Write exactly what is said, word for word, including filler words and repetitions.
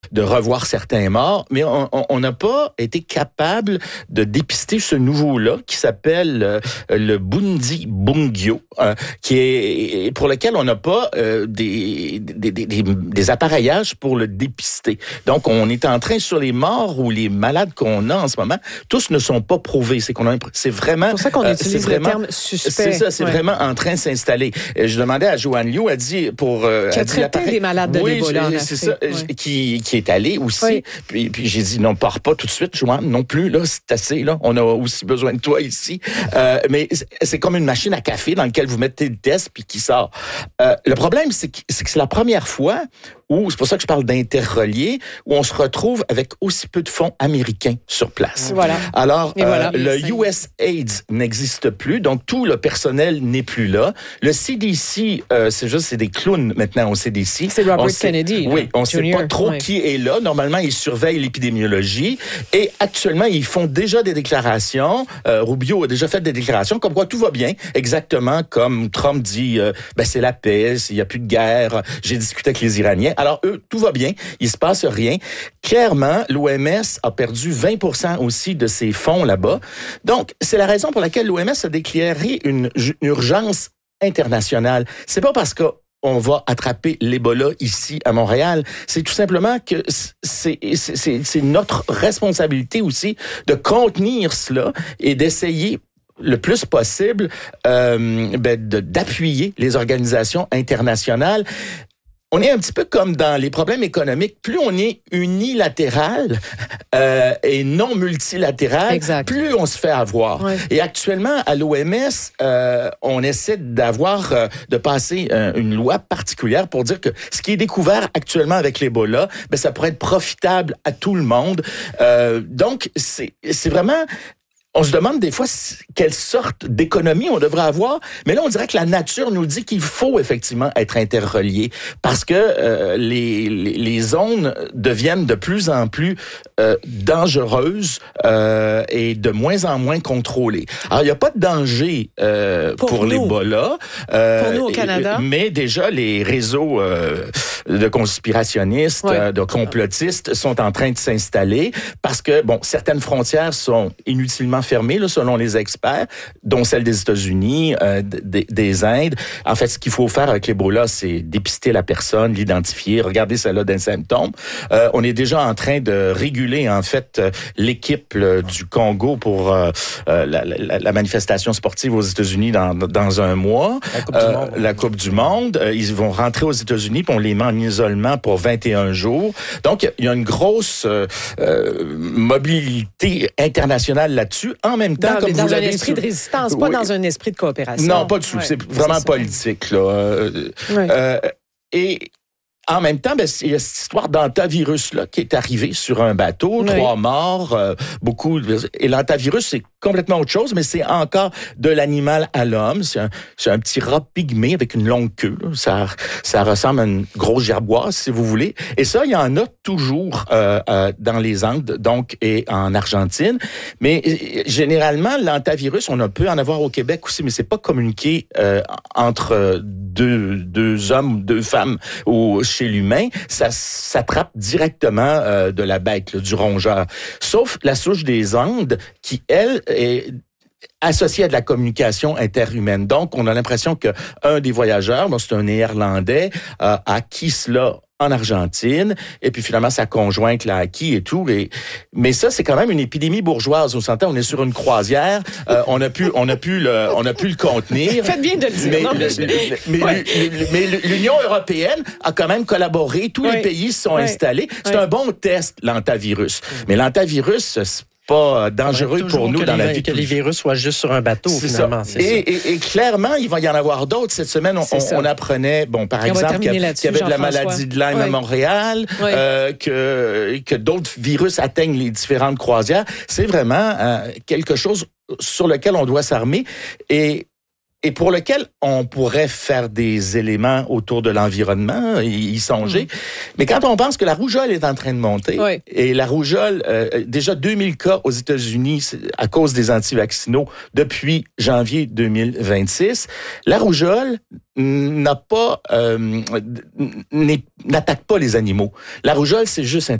de revoir certains morts, mais on n'a pas été capable de dépister ce nouveau-là qui s'appelle euh, le Bundibugyo, euh, qui est pour lequel on n'a pas euh, des, des, des, des, des appareillages pour le dépister. Donc, on est en train, sur les morts ou les malades qu'on a en ce moment, tous ne sont pas prouvés. C'est qu'on a, c'est vraiment... C'est pour ça qu'on euh, utilise vraiment, le terme suspect. C'est ça, c'est ouais. vraiment en train de s'installer. Je demandais à Joanne Liu, elle dit pour... Euh, qui a traité des malades de oui, l'Ebola en Afrique. c'est ça, ouais. qui, qui est allé aussi. Oui. Puis, puis j'ai dit, non, pars pas tout de suite, Joanne, non plus, là, c'est assez, là. On a aussi besoin de toi ici. Euh, mais c'est comme une machine à café dans laquelle vous mettez le test puis qui sort. Euh, le problème, c'est que, c'est que c'est la première fois où, c'est pour ça que je parle d'interreliés, où on se retrouve avec aussi peu de fonds américains sur place. Voilà. Alors, euh, voilà. le U S AIDS n'existe plus, donc tout le personnel n'est plus là. Le C D C, euh, c'est juste, c'est des clowns maintenant au C D C. C'est Robert on sait, Kennedy. Oui, on ne sait pas trop ouais. qui est là. Normalement, ils surveillent l'épidémiologie et actuellement, ils font déjà des déclarations. Euh, Rubio a déjà fait des déclarations comme quoi tout va bien, exactement comme Trump dit, euh, ben c'est la paix, il n'y a plus de guerre, j'ai discuté avec les Iraniens. Alors, eux, tout va bien, il se passe rien. Clairement, l'O M S a perdu vingt pour cent aussi de ses fonds là-bas. Donc, c'est la raison pour laquelle l'O M S a déclaré une, une urgence internationale. C'est pas parce que on va attraper l'Ebola ici à Montréal. C'est tout simplement que c'est, c'est, c'est, c'est notre responsabilité aussi de contenir cela et d'essayer le plus possible euh, ben, de, d'appuyer les organisations internationales. On est un petit peu comme dans les problèmes économiques. Plus on est unilatéral euh, et non multilatéral, exact. Plus on se fait avoir. Ouais. Et actuellement, à l'O M S, euh, on essaie d'avoir, euh, de passer euh, une loi particulière pour dire que ce qui est découvert actuellement avec l'Ebola, ben ça pourrait être profitable à tout le monde. Euh, donc, c'est, c'est vraiment... On se demande des fois quelle sorte d'économie on devrait avoir, mais là on dirait que la nature nous dit qu'il faut effectivement être interrelié parce que euh, les, les les zones deviennent de plus en plus euh, dangereuses euh, et de moins en moins contrôlées. Alors il y a pas de danger euh, pour, pour l'Ebola, euh, pour nous au Canada, mais déjà les réseaux euh, de conspirationnistes, ouais. euh, de complotistes sont en train de s'installer parce que bon certaines frontières sont inutilement fermées, là, selon les experts, dont celle des États-Unis, euh, des, des Indes. En fait, ce qu'il faut faire avec l'Ebola, c'est dépister la personne, l'identifier, regarder si elle a des symptômes. Euh, on est déjà en train de réguler, en fait, euh, l'équipe là, du Congo pour euh, euh, la, la, la manifestation sportive aux États-Unis dans, dans un mois. La Coupe euh, du Monde. La Coupe du Monde. Euh, ils vont rentrer aux États-Unis, puis on les met en isolement pour vingt et un jours. Donc, il y a une grosse euh, euh, mobilité internationale là-dessus. En même temps, dans, comme dans vous un l'avez esprit de résistance, pas oui. dans un esprit de coopération. Non, pas du tout. Ouais. C'est vraiment c'est politique, là. Euh, ouais. euh, et en même temps, ben, il y a cette histoire d'antavirus-là qui est arrivé sur un bateau, oui. trois morts, euh, beaucoup. Et l'antavirus, c'est complètement autre chose, mais c'est encore de l'animal à l'homme. C'est un, c'est un petit rat pygmée avec une longue queue. Là. Ça, ça ressemble à une grosse gerboise, si vous voulez. Et ça, il y en a toujours euh, euh, dans les Andes, donc, et en Argentine. Mais euh, généralement, l'antavirus, on peut en avoir au Québec aussi, mais c'est pas communiqué euh, entre deux, deux hommes, deux femmes ou chez l'humain. Ça s'attrape directement euh, de la bête, là, du rongeur. Sauf la souche des Andes, qui, elle, est associé à de la communication interhumaine. Donc, on a l'impression que un des voyageurs, bon, c'est un Néerlandais, euh, a acquis cela en Argentine, et puis finalement, sa conjointe l'a acquis et tout. Et, mais ça, c'est quand même une épidémie bourgeoise. Vous sentez, on est sur une croisière, euh, on a pu, on a pu le, on a pu le contenir. Faites bien de le dire. Mais, non, mais, le, le, mais, ouais. le, mais l'Union européenne a quand même collaboré. Tous ouais. les pays se sont ouais. installés. C'est ouais. un bon test, l'antavirus. Ouais. Mais l'antavirus, c'est pas dangereux pour nous dans les, la vie. Que les virus soient juste sur un bateau, c'est finalement. Ça. C'est et, ça. Et, et clairement, il va y en avoir d'autres. Cette semaine, on, on, on apprenait, bon, par et exemple, qu'il y, qu'il y avait de la maladie de Lyme oui. à Montréal, oui. euh, que, que d'autres virus atteignent les différentes croisières. C'est vraiment euh, quelque chose sur lequel on doit s'armer. Et Et pour lequel on pourrait faire des éléments autour de l'environnement, y, y songer. Mmh. Mais quand on pense que la rougeole est en train de monter, oui. et la rougeole, euh, déjà deux mille cas aux États-Unis à cause des antivaccinaux depuis janvier deux mille vingt-six, la rougeole n'a pas, euh, n'attaque pas les animaux. La rougeole, c'est juste